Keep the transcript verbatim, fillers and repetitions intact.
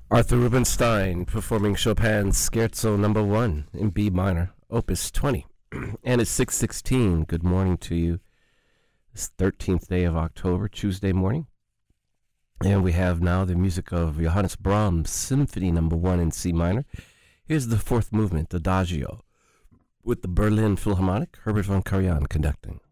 Arthur Rubinstein performing Chopin's Scherzo Number One in B minor, Opus twenty, and it's six sixteen. Good morning to you. It's thirteenth day of October, Tuesday morning, and we have now the music of Johannes Brahms Symphony Number One in C minor. Here's the fourth movement, Adagio, with the Berlin Philharmonic, Herbert von Karajan conducting.